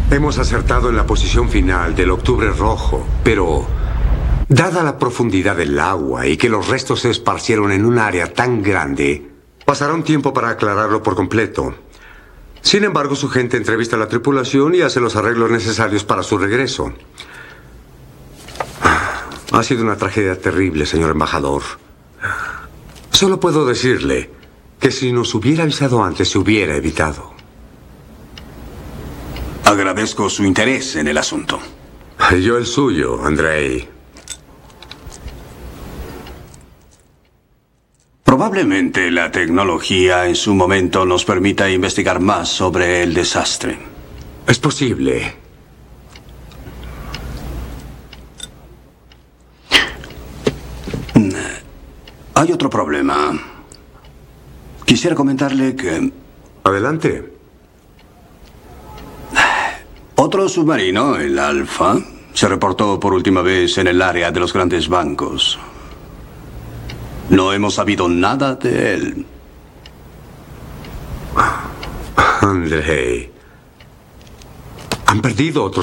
Hemos acertado en la posición final del Octubre Rojo, pero dada la profundidad del agua y que los restos se esparcieron en un área tan grande, pasará un tiempo para aclararlo por completo. Sin embargo, su gente entrevista a la tripulación y hace los arreglos necesarios para su regreso. Ha sido una tragedia terrible, señor embajador. Solo puedo decirle que si nos hubiera avisado antes, se hubiera evitado. Agradezco su interés en el asunto. Yo el suyo, Andrei. Probablemente la tecnología en su momento nos permita investigar más sobre el desastre. Es posible. Hay otro problema. Quisiera comentarle que... Adelante. Otro submarino, el Alfa, se reportó por última vez en el área de los grandes bancos. No hemos sabido nada de él. Andrei. Han perdido otros